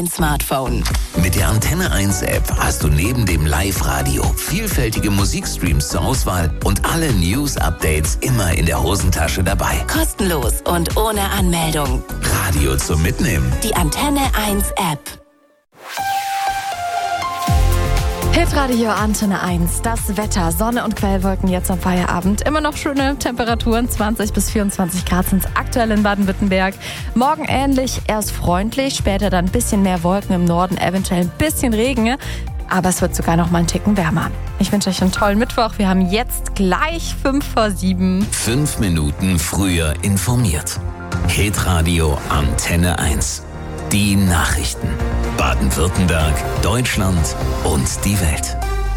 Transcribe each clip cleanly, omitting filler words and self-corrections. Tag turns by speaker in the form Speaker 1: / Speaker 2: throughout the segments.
Speaker 1: Smartphone.
Speaker 2: Mit der Antenne 1 App hast du neben dem Live-Radio vielfältige Musikstreams zur Auswahl und alle News-Updates immer in der Hosentasche dabei.
Speaker 1: Kostenlos und ohne Anmeldung.
Speaker 2: Radio zum Mitnehmen.
Speaker 1: Die Antenne 1 App.
Speaker 3: Hitradio Antenne 1, das Wetter, Sonne und Quellwolken jetzt am Feierabend. Immer noch schöne Temperaturen, 20 bis 24 Grad sind es aktuell in Baden-Württemberg. Morgen ähnlich, erst freundlich, später dann ein bisschen mehr Wolken im Norden, eventuell ein bisschen Regen. Aber es wird sogar noch mal einen Ticken wärmer. Ich wünsche euch einen tollen Mittwoch. Wir haben jetzt gleich 6:55.
Speaker 2: 5 Minuten früher informiert. Hitradio Antenne 1. Die Nachrichten. Baden-Württemberg, Deutschland und die Welt.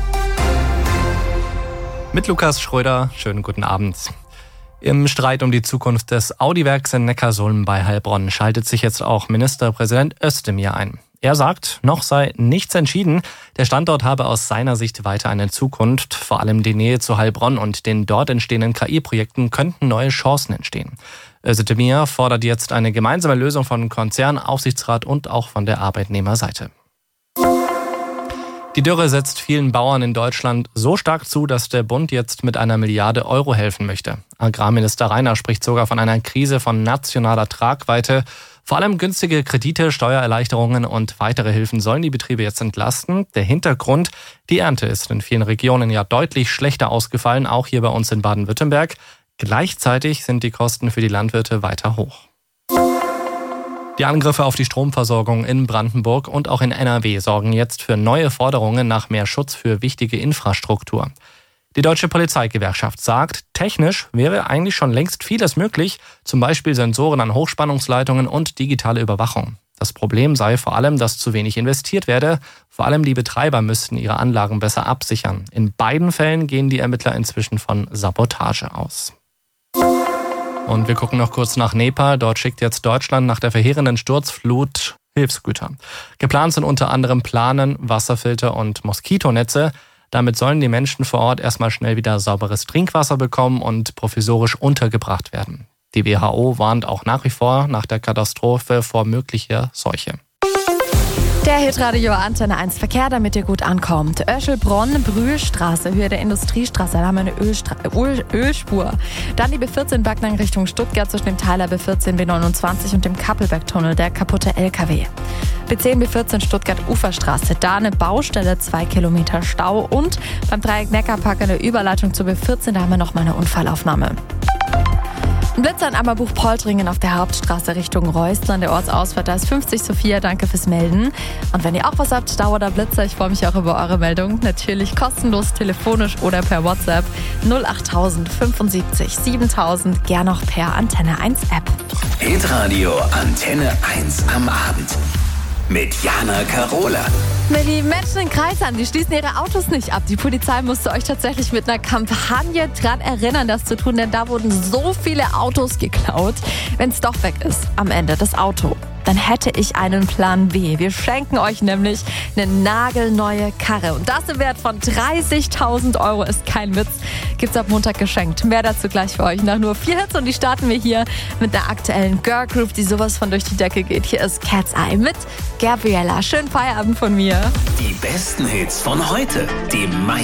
Speaker 4: Mit Lukas Schröder, schönen guten Abend. Im Streit um die Zukunft des Audi-Werks in Neckarsulm bei Heilbronn schaltet sich jetzt auch Ministerpräsident Özdemir ein. Er sagt, noch sei nichts entschieden. Der Standort habe aus seiner Sicht weiter eine Zukunft. Vor allem die Nähe zu Heilbronn und den dort entstehenden KI-Projekten könnten neue Chancen entstehen. Özdemir fordert jetzt eine gemeinsame Lösung von Konzern, Aufsichtsrat und auch von der Arbeitnehmerseite. Die Dürre setzt vielen Bauern in Deutschland so stark zu, dass der Bund jetzt mit 1 Milliarde Euro helfen möchte. Agrarminister Rainer spricht sogar von einer Krise von nationaler Tragweite. Vor allem günstige Kredite, Steuererleichterungen und weitere Hilfen sollen die Betriebe jetzt entlasten. Der Hintergrund: die Ernte ist in vielen Regionen ja deutlich schlechter ausgefallen, auch hier bei uns in Baden-Württemberg. Gleichzeitig sind die Kosten für die Landwirte weiter hoch. Die Angriffe auf die Stromversorgung in Brandenburg und auch in NRW sorgen jetzt für neue Forderungen nach mehr Schutz für wichtige Infrastruktur. Die Deutsche Polizeigewerkschaft sagt, technisch wäre eigentlich schon längst vieles möglich, zum Beispiel Sensoren an Hochspannungsleitungen und digitale Überwachung. Das Problem sei vor allem, dass zu wenig investiert werde. Vor allem die Betreiber müssten ihre Anlagen besser absichern. In beiden Fällen gehen die Ermittler inzwischen von Sabotage aus. Und wir gucken noch kurz nach Nepal. Dort schickt jetzt Deutschland nach der verheerenden Sturzflut Hilfsgüter. Geplant sind unter anderem Planen, Wasserfilter und Moskitonetze. Damit sollen die Menschen vor Ort erstmal schnell wieder sauberes Trinkwasser bekommen und provisorisch untergebracht werden. Die WHO warnt auch nach wie vor nach der Katastrophe vor möglicher Seuche.
Speaker 3: Der Hitradio Antenne 1 Verkehr, damit ihr gut ankommt. Öschelbronn, Brühlstraße, Höhe der Industriestraße, da haben wir eine Ölspur. Dann die B14 Backnang Richtung Stuttgart zwischen dem Teiler B14 B29 und dem Kappelbergtunnel, der kaputte LKW. B10 B14 Stuttgart Uferstraße, da eine Baustelle, 2 Kilometer Stau und beim Dreieck Neckarpark eine Überleitung zur B14, da haben wir nochmal eine Unfallaufnahme. Ein Blitzer in Ammerbuch-Poltringen auf der Hauptstraße Richtung Reusland, der Ortsausfahrt, da ist 50 Sophia, danke fürs Melden. Und wenn ihr auch was habt, Dauer der Blitzer, ich freue mich auch über eure Meldung. Natürlich kostenlos, telefonisch oder per WhatsApp 08000 75 7000, gern auch per Antenne 1 App.
Speaker 2: Hitradio Antenne 1 am Abend. Mit Jana Karola.
Speaker 3: Die Menschen in Kreisheim, die schließen ihre Autos nicht ab. Die Polizei musste euch tatsächlich mit einer Kampagne dran erinnern, das zu tun, denn da wurden so viele Autos geklaut. Wenn es doch weg ist, am Ende das Auto, dann hätte ich einen Plan B. Wir schenken euch nämlich eine nagelneue Karre. Und das im Wert von 30.000 Euro ist kein Witz. Gibt's ab Montag geschenkt. Mehr dazu gleich für euch nach nur 4 Hits. Und die starten wir hier mit einer aktuellen Girl Group, die sowas von durch die Decke geht. Hier ist Cat's Eye mit Gabriella. Schönen Feierabend von mir.
Speaker 2: Die besten Hits von heute. Die